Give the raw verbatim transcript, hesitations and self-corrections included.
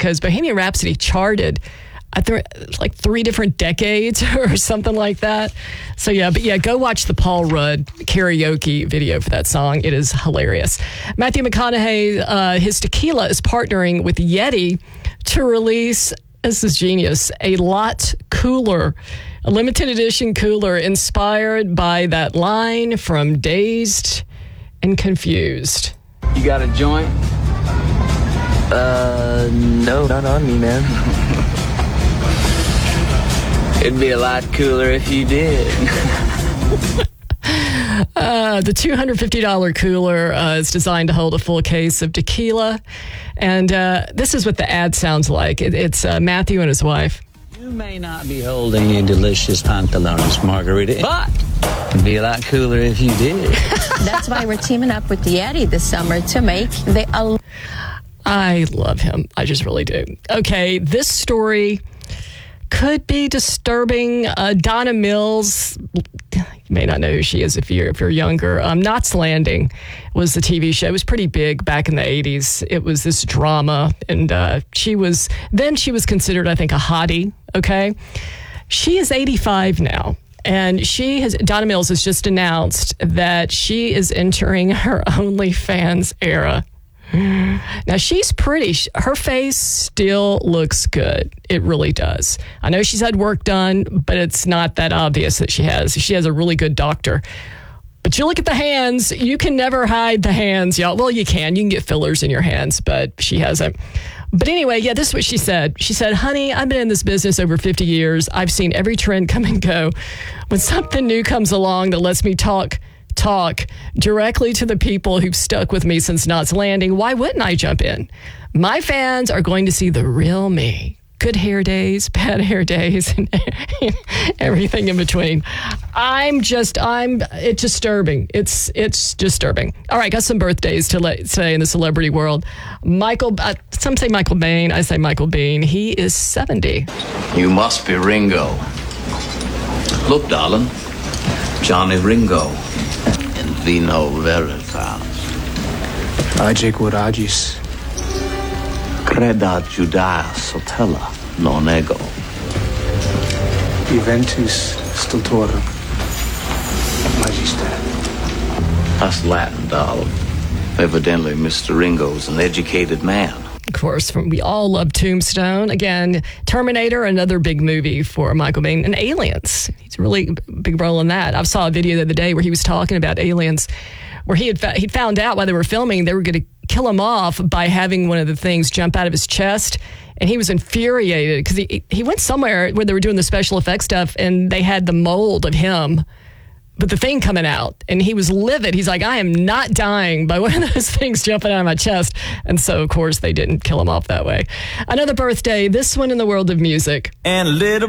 because Bohemian Rhapsody charted I think like three different decades or something like that. So yeah, but yeah, go watch the Paul Rudd karaoke video for that song. It is hilarious. Matthew McConaughey, uh, his tequila is partnering with Yeti to release, this is genius, a lot cooler, a limited edition cooler inspired by that line from Dazed and Confused. You got a joint? Uh, no, not on me, man. It'd be a lot cooler if you did. uh, the two hundred fifty dollars cooler uh, is designed to hold a full case of tequila. And uh, this is what the ad sounds like. It, it's uh, Matthew and his wife. You may not be holding a delicious pantalones margarita, but it'd be a lot cooler if you did. That's why we're teaming up with the Yeti this summer to make the... Al- I love him. I just really do. Okay, this story could be disturbing. Uh, Donna Mills, you may not know who she is if you're if you're younger. Um, Knots Landing was the T V show. It was pretty big back in the eighties. It was this drama, and uh, she was then she was considered, I think, a hottie. Okay, she is eighty-five now, and she has Donna Mills has just announced that she is entering her OnlyFans era. Now, she's pretty. Her face still looks good. It really does. I know she's had work done, but it's not that obvious that she has. She has a really good doctor. But you look at the hands, you can never hide the hands, y'all. Well, you can. You can get fillers in your hands, but she hasn't. But anyway, yeah, this is what she said. She said, honey, I've been in this business over fifty years. I've seen every trend come and go. When something new comes along that lets me talk talk directly to the people who've stuck with me since Knots Landing, why wouldn't I jump in? My fans are going to see the real me. Good hair days, bad hair days, and everything in between. I'm just, I'm, it's disturbing. It's, it's disturbing. All right, got some birthdays to let, say in the celebrity world. Michael, uh, some say Michael Bain, I say Michael Bean. He is seventy. You must be Ringo. Look, darling, Johnny Ringo. Vino Veritas. Ajay Kuragis. Creda Judaea Sotella non ego. Juventus Stultorum. Magister. That's Latin, darling. Evidently, Mister Ringo's an educated man. Of course, from, we all love Tombstone. Again, Terminator, another big movie for Michael Bain, and Aliens. He's a really big role in that. I saw a video the other day where he was talking about Aliens, where he had fa- he found out while they were filming they were going to kill him off by having one of the things jump out of his chest, and he was infuriated because he he went somewhere where they were doing the special effects stuff, and they had the mold of him, but the thing coming out, and he was livid. He's like, I am not dying by one of those things jumping out of my chest. And so, of course, they didn't kill him off that way. Another birthday, this one in the world of music. And little